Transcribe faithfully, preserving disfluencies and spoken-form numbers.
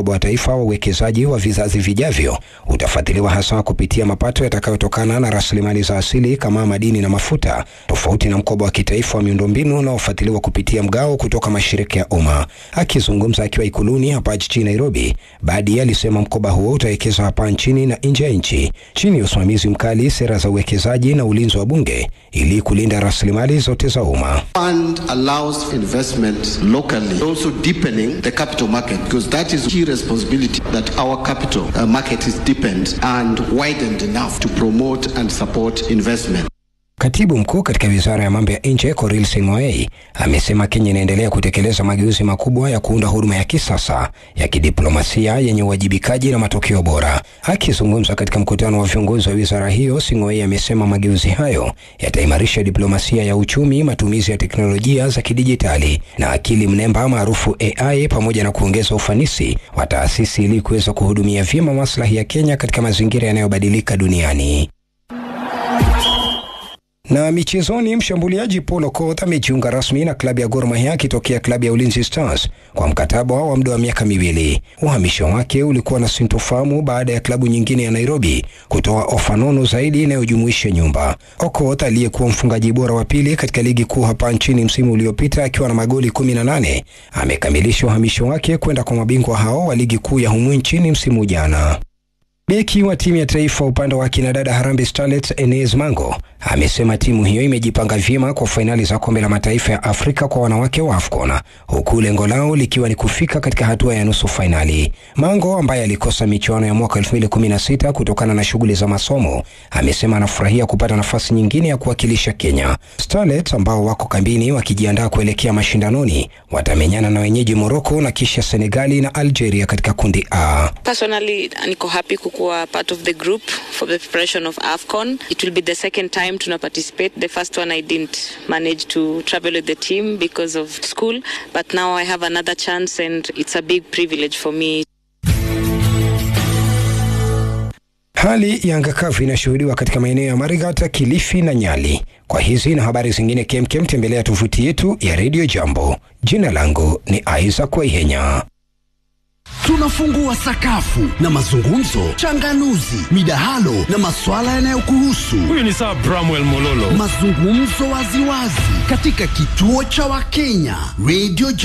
mkoba wa taifa wa uwekezaji wa vizazi vijavyo utafuatiliwa hasa kupitia mapato yatakayotokana na rasilimali za asili kama madini na mafuta, tofauti na mkoba wa kitaifa wa miundombinu unaofuatiliwa kupitia mgao kutoka mashirika ya umma. Akizungumza akiwa Ikuluni hapa jijini Nairobi, Badi alisema mkoba huo utawekezwa hapa nchini na nje ya nchi chini ya usimamizi mkali, sera za uwekezaji na ulinzi wa bunge ili kulinda rasilimali zote za umma. Fund allows investment locally, also deepening the capital market, because that is key responsibility, that our capital uh, market is deepened and widened enough to promote and support investment. Katibu mkuu katika wizara ya mambo ya nje Korir Sing'oei amesema Kenya inaendelea kutekeleza mageuzi makubwa ya kuunda huduma ya kisasa ya kidiplomasia yenye uwajibikaji na matokeo bora. Akizungumza katika mkutano wa viongozi wa wizara hiyo, Sing'oei amesema mageuzi hayo yataimarisha diplomasia ya uchumi, matumizi ya teknolojia za kidijitali na akili mnemba maarufu A I, pamoja na kuongeza ufanisi wa taasisi ili kuweza kuhudumia vyema maslahi ya Kenya katika mazingira yanayobadilika duniani. Na michezoni, mshambuliaji Paul Okoth amejiunga rasmi na klabu ya Gor Mahia akitokea klabu ya Ulinzi Stars kwa mkataba wa muda wa miaka miwili. Uhamisho wake ulikuwa na sintofahamu baada ya klabu nyingine ya Nairobi kutoa ofa nono zaidi inayojumuisha nyumba. Okoth aliyekuwa mfungaji bora wa pili katika ligi kuu hapa nchini msimu uliopita akiwa na magoli kumi na nane amekamilisha uhamisho wake kwenda kwa mabingwa hao wa ligi kuu ya humu nchini msimu jana. Beki wa timu ya taifa upande wa kinadada Harambee Starlets Enes Mango amesema timu hiyo imejipanga vyema kwa fainali za kombe la mataifa ya Afrika kwa wanawake wa AFCON, huku lengo lao likiwa ni kufika katika hatua ya nusu fainali. Mango, ambaye alikosa michuano ya mwaka elfu mbili kumi na sita kutokana na shughuli za masomo, amesema anafurahia kupata nafasi nyingine ya kuwakilisha Kenya. Starlets ambao wako kambini wakijiandaa kuelekea mashindanoni watamenyana na wenyeji Morocco na kisha Senegali na Algeria katika kundi A. Personally, niko happy kuwa part of the group for the preparation of AFCON. It will be the second time to participate. The first one I didn't manage to travel with the team because of school, but now I have another chance and it's a big privilege for me. Hali ya anga kavu inashuhudiwa katika maeneo ya Marigata, Kilifi na Nyali. Kwa hizi na habari zingine kemkem, tembelea tovuti yetu ya Radio Jambo. Jina langu ni Isaac Waihenya. Tunafungua sakafu na mazungumzo, changanuzi, midahalo na maswala yanayokuhusu. Huyu ni Sir Bramwell Mololo. Mazungumzo waziwazi katika kituo cha Wakenya Radio